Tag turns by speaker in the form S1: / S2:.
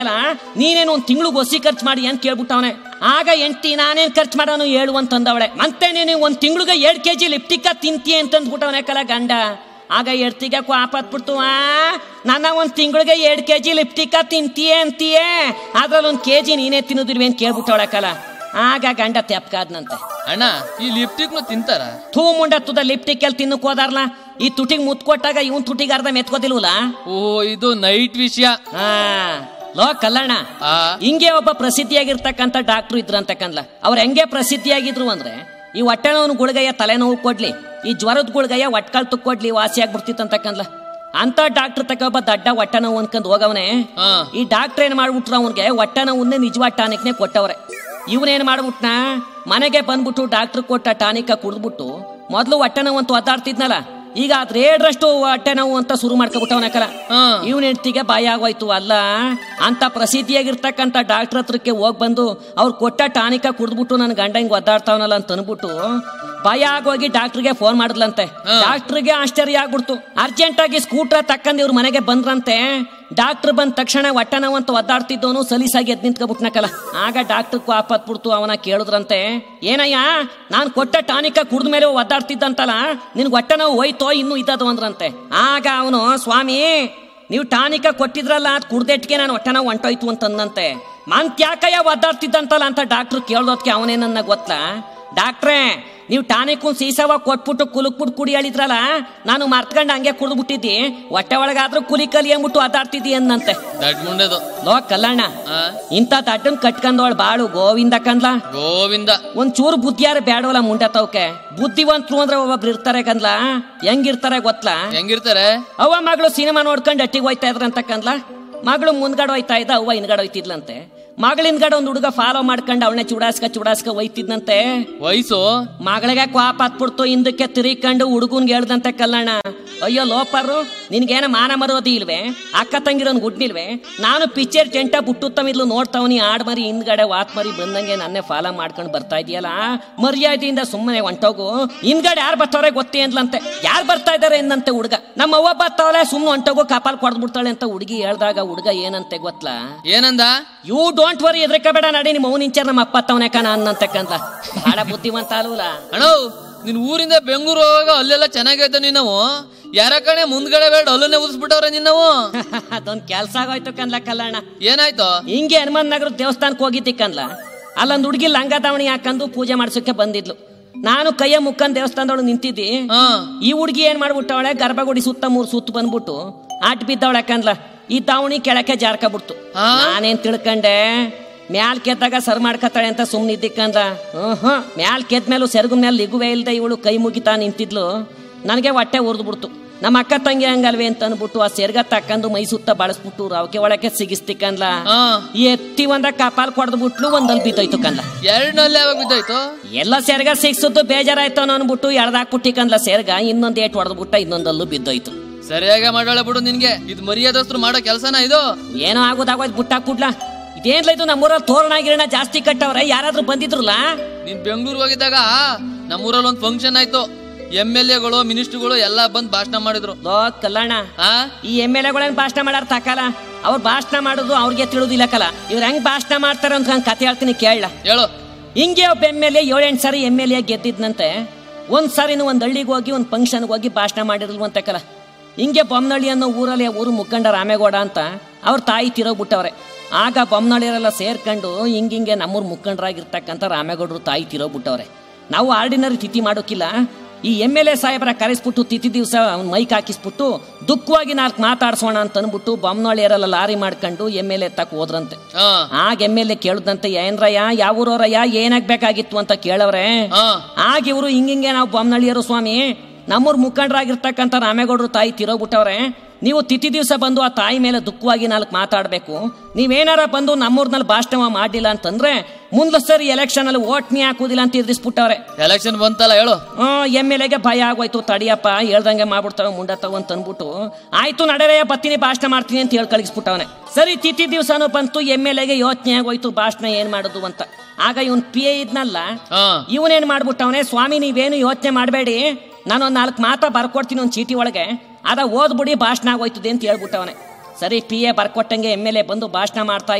S1: ನೀನೇನು ಒಂದ್ ತಿಂಗ್ಳಿಗೆ ಹೊಸಿ ಖರ್ಚು ಮಾಡಿ ಅಂತ ಕೇಳ್ಬಿಟ್ಟವನೆ. ಆಗ ಎಂಟಿ ನಾನೇನ್ ಖರ್ಚು ಮಾಡೋನು ಹೇಳು ಅಂತಂದವಳೆ. ಮತ್ತೆ ನೀನು ಒಂದ್ ತಿಂಗ್ಳಿಗೆ 2 kg ಲಿಪ್ಟಿಕ ತಿಂತೀಯ ಅಂತಂದ್ಬಿಟ್ಟವನೆ ಕಲ ಗಂಡ. ಆಗ ಎಡ್ತಿಗೆ ಆಪತ್ಬಿಡ್ತು, ನನ್ನ ಒಂದ್ ತಿಂಗಳಿಗೆ 2 kg ಲಿಪ್ಟಿಕ ತಿಂತೀಯೇ ಅಂತೀಯೇ, ಅದ್ರಲ್ಲಿ 1 kg ನೀನೇ ತಿನ್ನೋದಿಲ್ವೇ ಅಂತ ಕೇಳ್ಬಿಟ್ಟವಳೆ ಕಲ. ಆಗ ಗಂಡ ತೆಪ್ಕಾದ್ನಂತೆ.
S2: ಅಣ್ಣ ಈ ಲಿಪ್ಟಿಕ್ ತಿಂತಾರ?
S1: ಥೂ ಮುಂಡ ತುದ ಲಿಪ್ಟಿಕ್ ಎಲ್ಲಿ ತಿನ್ನಕ್ ಹೋದಾರ್ಲ. ಈ ತುಟಿಗೆ ಮುತ್ ಕೊಟ್ಟಾಗ ಇವನ್ ತುಟಿಗೆ ಅರ್ಧ ಮೆತ್ಕೋದಿಲ್ವಲ್ಲ.
S2: ಓ ಇದು ನೈಟ್ ವಿಷಯ.
S1: ಲೋ ಕಲ್ಲಣ್ಣ, ಹಿಂಗೆ ಒಬ್ಬ ಪ್ರಸಿದ್ಧಿಯಾಗಿರ್ತಕ್ಕಂಥ ಡಾಕ್ಟ್ರು ಇದ್ರಂತ ಕನ್ಲ. ಅವ್ರು ಹೆಂಗೆ ಪ್ರಸಿದ್ಧಿಯಾಗಿದ್ರು ಅಂದ್ರೆ, ಈ ಹೊಟ್ಟೆ ನೋವು ಗುಳಿಗೆಯ ತಲೆನೋವು ಕೊಡ್ಲಿ, ಈ ಜ್ವರದ ಗುಳಿಗೆಯ ಒಟ್ಕಾಲ್ ತುಕ್ಕೊಡ್ಲಿ ವಾಸಿ ಆಗ್ಬಿಡ್ತಿತ್ತಂತ ಕನ್ಲ. ಅಂತ ಡಾಕ್ಟರ್ ತಕ ಒಬ್ಬ ದಡ್ಡ ಹೊಟ್ಟೆ ನೋವು ಅನ್ಕೊಂಡ್ ಹೋಗವನೆ. ಈ ಡಾಕ್ಟರ್ ಏನ್ ಮಾಡ್ಬಿಟ್ರು, ಅವನ್ಗೆ ಹೊಟ್ಟೆ ನೋವನ್ನೇ ನಿಜವಾದ ಟಾನಿಕ್ನೇ ಕೊಟ್ಟವ್ರೆ. ಇವನೇನ್ ಮಾಡ್ಬಿಟ್ನ, ಮನೆಗೆ ಬಂದ್ಬಿಟ್ಟು ಡಾಕ್ಟರ್ ಕೊಟ್ಟ ಟಾನಿಕ ಕುಡ್ದ್ಬಿಟ್ಟು ಮೊದ್ಲು ಹೊಟ್ಟೆ ನೋವು ಅಂತ ಒದ್ದಾಡ್ತಿದ್ನಲ್ಲ, ಈಗ ಅದ್ 1/2 ಹೊಟ್ಟೆ ನೋವು ಅಂತ ಶುರು ಮಾಡ್ಕೊಬಿಟ್ಟವನಕಲ. ಇವನ್ ಹೆಂಡ್ತಿಗೆ ಭಯ ಆಗೋಯ್ತು. ಅಲ್ಲ ಅಂತ ಪ್ರಸಿದ್ಧಿಯಾಗಿರ್ತಕ್ಕಂಥ ಡಾಕ್ಟರ್ ಹತ್ರಕ್ಕೆ ಹೋಗ್ ಬಂದು ಅವ್ರು ಕೊಟ್ಟ ಟಾನಿಕ ಕುಡ್ದ್ಬಿಟ್ಟು ನನ್ ಗಂಡ ಹಿಂಗ್ ಒದ್ದಾಡ್ತಾವನಲ್ಲ ಅಂತ ಅನ್ಬಿಟ್ಟು ಭಯ ಆಗೋಗಿ ಡಾಕ್ಟರ್ಗೆ ಫೋನ್ ಮಾಡಿದ್ಲಂತೆ. ಡಾಕ್ಟರ್ಗೆ ಆಶ್ಚರ್ಯ ಆಗ್ಬಿಡ್ತು. ಅರ್ಜೆಂಟ್ ಆಗಿ ಸ್ಕೂಟರ್ ತಕ್ಕಂದ್ ಇವ್ರ ಮನೆಗೆ ಬಂದ್ರಂತೆ. ಡಾಕ್ಟರ್ ಬಂದ ತಕ್ಷಣ ಹೊಟ್ಟೆ ನೋವು ಅಂತ ಒದ್ದಾಡ್ತಿದ್ದವನು ಸಲೀಸಾಗಿ ಎದ್ ನಿಂತ್ಕೊಬಿಟ್ನಕಲ. ಆಗ ಡಾಕ್ಟರ್ ಆಪತ್ಬಿಡ್ತು. ಅವನ ಕೇಳಿದ್ರಂತೆ, ಏನಯ್ಯ ನಾನ್ ಕೊಟ್ಟ ಟಾನಿಕ ಕುಡ್ದ ಮೇಲೆ ಒದ್ದಾಡ್ತಿದ್ದಂತಲ್ಲ, ನಿನ್ಗೆ ಹೊಟ್ಟೆ ನೋವು ಹೋಯ್ತೋ ಇನ್ನೂ ಇದ್ದದು ಅಂದ್ರಂತೆ. ಆಗ ಅವನು, ಸ್ವಾಮಿ ನೀವು ಟಾನಿಕ ಕೊಟ್ಟಿದ್ರಲ್ಲ, ಅದ್ ಕುಡ್ದೆಟ್ಗೆ ನಾನು ಹೊಟ್ಟೆ ನೋವು ಹೊಂಟೋಯ್ತು ಅಂತಂದಂತೆ. ಮಂತ್ಯಾಕಯ್ಯ ಒದ್ದಾಡ್ತಿದ್ದಂತಲ್ಲ ಅಂತ ಡಾಕ್ಟರ್ ಕೇಳ್ದೋದ್ಕೆ ಅವನೇನನ್ನ ಗೊತ್ತಾ, ಡಾಕ್ಟ್ರೇ ನೀವು ಟಾನಿಕ್ ಸೀಸವ ಕೊಟ್ಬಿಟ್ಟು ಕುಲುಕ್ಬಿಟ್ಟು ಕುಡಿ ಹೇಳಿದ್ರಲ್ಲ, ನಾನು ಮರ್ತ್ಕೊಂಡು ಹಂಗೆ ಕುಡ್ದ್ಬಿಟ್ಟಿದ್ದಿ, ಹೊಟ್ಟೆ ಒಳಗಾದ್ರೂ ಕುಲಿ ಕಲಿ ಅಂದ್ಬಿಟ್ಟು ಅದಾಡ್ತಿದ್ದಿ ಅಂದಂತೆ. ಲೋ ಕಲ್ಲಣ್ಣ, ಇಂತ ದಡ್ಡನ್ ಕಟ್ಕೊಂಡವಳು ಬಾಳು ಗೋವಿಂದ ಕನ್ಲ.
S2: ಗೋವಿಂದ
S1: ಒಂಚೂರು ಬುದ್ಧಿಯಾರ ಬೇಡವಲ್ಲ ಮುಂಡತವಕ್ಕೆ. ಬುದ್ಧಿವಂತರು ಅಂದ್ರೆ ಒಬ್ಬೊಬ್ರು ಇರ್ತಾರೆ ಕನ್ಲ. ಹೆಂಗಿರ್ತಾರೆ ಗೊತ್ತಾ?
S2: ಹೆಂಗಿರ್ತಾರೆ?
S1: ಅವ್ವ ಮಗಳು ಸಿನಿಮಾ ನೋಡ್ಕೊಂಡು ಅಟ್ಟಿಗೆ ಹೋಯ್ತಾ ಇದ್ರಂತ ಕನ್ಲ. ಮಗಳು ಮುಂದ್ಗಡೆ ಹೋಯ್ತಾ ಇದ್ದ, ಅವ್ವ ಹಿಂದ್ಗಡೆ ಹೋಯ್ತಿದ್ಲಂತೆ. ಮಗಳಿಂದ್ಗಡೆ ಒಂದ್ ಹುಡುಗ ಫಾಲೋ ಮಾಡ್ಕೊಂಡು ಅವನೇ ಚುಡಾಸ್ಕ ಒಯ್ತಿದ್ನಂತೆ.
S2: ವಯಸ್ಸು
S1: ಮಗಳಿಗೆ ಕ್ವಾಪ್ ಹತ್ಬಿಡ್ತು. ಹಿಂದಕ್ಕೆ ತಿರುಗಿಕೊಂಡು ಹುಡುಗನ್ಗೆ ಹೇಳ್ದಂತೆ ಕಲ್ಲಣ್ಣ, ಅಯ್ಯೋ ಲೋಪರು ನಿನ್ಗೇನ ಮಾನ ಮರೋದಿ ಇಲ್ವೇ, ಅಕ್ಕ ತಂಗಿರೋನ್ ಗುಡ್ನಿಲ್ವೇ, ನಾನು ಪಿಕ್ಚರ್ ಟೆಂಟ ಬುಟ್ಟುತ್ತಮಿದ್ಲು ನೋಡ್ತಾವನಿ, ಆಡ್ ಮರಿ ಹಿಂದ್ಗಡೆ ವಾತ್ ಮರಿ ಬಂದಂಗೆ ನನ್ನೇ ಫಾಲೋ ಮಾಡ್ಕೊಂಡು ಬರ್ತಾ ಇದೆಯಲ್ಲ, ಮರ್ಯಾದೆಯಿಂದ ಸುಮ್ಮನೆ ಹೊಂಟೋಗು, ಹಿಂದ್ಗಡೆ ಯಾರು ಬರ್ತಾವ್ರೆ ಗೊತ್ತೇ ಅಂದ್ಲಂತೆ. ಯಾರು ಬರ್ತಾ ಇದಾರೆ ಎಂದಂತೆ ಹುಡುಗ. ನಮ್ಮ ಅವ್ವ ಬರ್ತಾವಳೆ ಸುಮ್ಮನೆ ಹೊಂಟೋಗು, ಕಪಾಲ್ ಕೊಡ್ಬಿಡ್ತಾಳೆ ಅಂತ ಹುಡುಗಿ ಹೇಳ್ದಾಗ ಹುಡುಗ ಏನಂತೆ ಗೊತ್ತಾ?
S2: ಏನಂದ?
S1: ಯು ಡೋಂಟ್ ವರಿ, ಎದ್ರಕಬೇಡ ನಡಿ, ನಿಮ್ಮ ಅವ್ನ ಇಂಚರ್ ನಮ್ಮ ಅಪ್ಪ ತವನೆ ಕಣ ಅನ್ನಂತಕ್ಕಂತ. ಬಹಳ ಬುದ್ಧಿವಂತ ಅಲ್ವಲ್ಲ
S2: ಅಣ್ಣ. ನಿನ್ ಊರಿಂದ ಬೆಂಗಳೂರು ಹೋಗಾಗ ಅಲ್ಲೆಲ್ಲ ಚೆನ್ನಾಗೈತ ನಿನ್ನವು, ಯಾರ ಕಣೆ ಮುಂದ್ಗಡೆ ಬೇಡ ಅಲ್ಲೇ ಉದಿಸ್ಬಿಟ್ಟವ್ರೆ ನಿನ್ನವು.
S1: ಅದೊಂದ್ ಕೆಲ್ಸ ಆಗೋಯ್ತು ಕನ್ಲ ಕಲ್ಲಣ್ಣ.
S2: ಏನಾಯ್ತು?
S1: ಹಿಂಗೆ ಹನುಮನ್ ನಗರ ದೇವಸ್ಥಾನಕ್ಕೆ ಹೋಗಿದ್ದಿ ಕನ್ಲ. ಅಲ್ಲೊಂದ್ ಹುಡುಗಿ ಲಂಗ ದಾವಣಿ ಹಾಕೊಂಡು ಪೂಜೆ ಮಾಡ್ಸೋಕೆ ಬಂದಿದ್ಲು. ನಾನು ಕೈಯ ಮುಕ್ಕನ್ ದೇವಸ್ಥಾನದೊಳಗೆ ನಿಂತಿದ್ದಿ. ಈ ಹುಡುಗಿ ಏನ್ ಮಾಡ್ಬಿಟ್ಟವಳೆ, ಗರ್ಭಗುಡಿ ಸುತ್ತ 3 ಸುತ್ತು ಬಂದ್ಬಿಟ್ಟು ಆಟ್ ಬಿದ್ದವಳೆ ಕನ್ಲ. ಈ ದಾವಣಿ ಕೆಳಕ್ಕೆ ಜಾರ್ಕಬಿಡ್ತು. ನಾನೇನ್ ತಿಳ್ಕಂಡೆ, ಮ್ಯಾಲ್ ಕೆದ್ದಾಗ ಸರ್ ಮಾಡ್ಕತ್ತಾಳೆ ಅಂತ ಸುಮ್ನಿದ್ದಿಕ್ಕಂದ. ಮ್ಯಾಲ್ ಕೆದ್ಮೇಲೂ ಸೆರಗು ಮೇಲೆ ಲಿಗುವೆ ಇಲ್ದೆ ಇವಳು ಕೈ ಮುಗಿತಾ ನಿಂತಿದ್ಲು. ನನಗೆ ಹೊಟ್ಟೆ ಉರ್ದ್ಬಿಡ್ತು. ನಮ್ಮ ಅಕ್ಕ ತಂಗಿ ಹಂಗಲ್ವೇ ಅಂತ ಅನ್ಬಿಟ್ಟು ಆ ಸೆರ್ಗ ತಕ್ಕಂದು ಮೈ ಸುತ್ತ ಬಳಸ್ಬಿಟ್ಟು ರವಕೆ ಒಳಕ್ಕೆ ಸಿಗಿಸ್ತಿಕ್ಕಂದ್ಲ. ಎತ್ತಿ ಒಂದ ಕಪಾಲ್ ಕೊಡ್ದ್ಬಿಟ್ಲು, ಒಂದಲ್ಲಿ ಬಿದ್ದೋಯ್ತು ಕನ್ಲ.
S2: ಎರಡನಲ್ಲಿ ಯಾವಾಗ ಬಿದ್ದೋಯ್ತು?
S1: ಎಲ್ಲ ಸೆರ್ಗ ಸಿಗ್ಸುತ್ತು ಬೇಜಾರಾಯ್ತು ಅನ್ಬಿಟ್ಟು ಎಳ್ದಾಕ್ಬಿಟ್ಟಿಕಂದ್ಲ ಸೆರ್ಗ. ಇನ್ನೊಂದ್ ಏಟ್ ಹೊಡೆದ್ಬಿಟ್ಟ, ಇನ್ನೊಂದಲ್ಲೂ ಬಿದ್ದೋಯ್ತು.
S2: ಸರಿಯಾಗ ಮಾಡೋಳೆ ಬಿಡು, ನಿನ್ಗೆ ಇದು ಮರ್ಯಾದಸ್ತರು ಮಾಡೋ ಕೆಲಸನ ಇದು.
S1: ಏನೋ ಆಗೋದಾಗೋಯ್ತು, ಬುಟ್ಟಾಕ್ಬಿಡ್ಲಾ. ಇದೇನ್ಲ ಇದು, ನಮ್ಮೂರಲ್ಲಿ ತೋರಣ ಗಿರಣ ಜಾಸ್ತಿ ಕಟ್ಟವ್ರೆ, ಯಾರಾದ್ರೂ ಬಂದಿದ್ರಲ್ಲ?
S2: ನೀನ್ ಬೆಂಗಳೂರು ಹೋಗಿದ್ದಾಗ ನಮ್ಮೂರಲ್ಲಿ ಒಂದ್ ಫಂಕ್ಷನ್ ಆಯ್ತು. MLA ಗಳು ಮಿನಿಸ್ಟರ್ಗಳು ಎಲ್ಲಾ ಬಂದ್ ಭಾಷಣ ಮಾಡಿದ್ರು.
S1: ಕಲ್ಲಣ್ಣ, ಈ MLA ಗಳೇನ್ ಭಾಷಣ ಮಾಡಾರ ತಕಲ್ಲ. ಅವ್ರು ಭಾಷಣ ಮಾಡೋದು ಅವ್ರಿಗೆ ತಿಳಿದಿಲ್ಲ ಕಲ. ಇವ್ರು ಹೆಂಗ್ ಭಾಷಣ ಮಾಡ್ತಾರ ಅಂತ ನಾನು ಕತೆ ಹೇಳ್ತೀನಿ ಕೇಳ.
S2: ಹೇಳು.
S1: ಹಿಂಗೆ ಒಬ್ಬ MLA 7-8 ಸಾರಿ MLA ಗೆದ್ದಿದ್ನಂತೆ. ಒಂದ್ ಸಾರಿನೂ ಒಂದ್ ಹಳ್ಳಿಗೆ ಹೋಗಿ ಒಂದ್ ಫಂಕ್ಷನ್ಗೆ ಹೋಗಿ ಭಾಷಣ ಮಾಡಿರಲ್ವಂತೆ ಕಲ. ಹಿಂಗೆ ಬೊಮ್ಮನಹಳ್ಳಿ ಅನ್ನೋ ಊರಲ್ಲಿ ಊರು ಮುಖಂಡ ರಾಮೇಗೌಡ ಅಂತ ಅವ್ರ ತಾಯಿ ತಿರೋಗ್ಬಿಟ್ಟವ್ರೆ. ಆಗ ಬೊಮ್ಮನಹಳ್ಳಿಯರೆಲ್ಲ ಸೇರ್ಕೊಂಡು ಹಿಂಗೆ ನಮ್ಮೂರು ಮುಖಂಡರಾಗಿರ್ತಕ್ಕಂಥ ರಾಮೇಗೌಡರು ತಾಯಿ ತಿರೋಗ್ಬಿಟ್ಟವ್ರೆ. ನಾವು ಆರ್ಡಿನರಿ ತಿಥಿ ಮಾಡೋಕಿಲ್ಲ, ಈ MLA ಸಾಹೇಬರ ಕರೆಸ್ಬಿಟ್ಟು ತಿಥಿ ದಿವಸ ಮೈಕ್ ಹಾಕಿಸ್ಬಿಟ್ಟು ದುಃಖವಾಗಿ 4 ಮಾತಾಡ್ಸೋಣ ಅಂತ ಅನ್ಬಿಟ್ಟು ಬೊಮ್ಮನಹಳ್ಳಿಯರೆಲ್ಲ ಲಾರಿ ಮಾಡ್ಕೊಂಡು MLA ತಕ್ಕ ಹೋದ್ರಂತೆ. ಆಗ MLA ಕೇಳುದಂತೆ, ಏನ್ರಯ್ಯ ಯಾವ ಊರವ್ರಯ್ಯ, ಏನಾಗ್ಬೇಕಾಗಿತ್ತು ಅಂತ ಕೇಳವ್ರೆ. ಆಗ ಇವರು ಹಿಂಗೆ ನಾವು ಬೊಮ್ಮನಹಳ್ಳಿಯರು ಸ್ವಾಮಿ, ನಮ್ಮೂರ್ ಮುಖಂಡರಾಗಿರ್ತಕ್ಕಂಥ ರಾಮೇಗೌಡರು ತಾಯಿ ತಿರೋಗ್ಬಿಟ್ಟವ್ರೆ. ನೀವು ತಿಥಿ ದಿವಸ ಬಂದು ಆ ತಾಯಿ ಮೇಲೆ ದುಃಖವಾಗಿ 4 ಮಾತಾಡ್ಬೇಕು. ನೀವೇನಾರ ಬಂದು ನಮ್ಮೂರ್ನಲ್ಲಿ ಭಾಷಣ ಮಾಡಿಲ್ಲ ಅಂತಂದ್ರೆ ಮುಂದೆ ಸರಿ ಎಲೆಕ್ಷನ್ ಅಲ್ಲಿ ಓಟ್ನಿ ಹಾಕುದಿಲ್ಲ ಅಂತ ಎದುರಿಸ್ಬಿಟ್ಟವ್ರೆ.
S2: ಎಲೆಕ್ಷನ್ ಬಂತಲ್ಲ ಹೇಳು.
S1: MLAಗೆ ಭಯ ಆಗೋಯ್ತು. ತಡಿಯಪ್ಪ ಹೇಳ್ದಂಗೆ ಮಾಡ್ಬಿಡ್ತಾವ ಮುಂಡತ್ತವ ಅಂತ ಅನ್ಬಿಟ್ಟು, ಆಯ್ತು ನಡೆರೆಯ ಬತ್ತೀನಿ ಭಾಷಣ ಮಾಡ್ತೀನಿ ಅಂತ ಹೇಳಿ ಕಳಿಸ್ಬಿಟ್ಟವನೆ. ಸರಿ ತಿಥಿ ದಿವಸನೂ ಬಂತು. MLAಗೆ ಯೋಚನೆ ಆಗೋಯ್ತು ಭಾಷಣ ಏನ್ ಮಾಡೋದು ಅಂತ. ಆಗ ಇವನ್ PA ಇದ್ನಲ್ಲ, ಇವನೇನ್ ಮಾಡ್ಬಿಟ್ಟವನೆ, ಸ್ವಾಮಿ ನೀವೇನು ಯೋಚನೆ ಮಾಡಬೇಡಿ, ನಾನೊಂದ್ 4 ಮಾತಾ ಬರ್ಕೊಡ್ತೀನಿ ಒಂದ್ ಚೀಟಿ ಒಳಗೆ, ಅದ ಓದ್ಬಿಡಿ ಭಾಷಣ ಆಗೋಯ್ತದೆ ಅಂತ ಹೇಳ್ಬಿಟ್ಟವನೆ. ಸರಿ P A ಬರ್ಕೊಟ್ಟಂಗೆ M L A ಬಂದು ಭಾಷಣ ಮಾಡ್ತಾ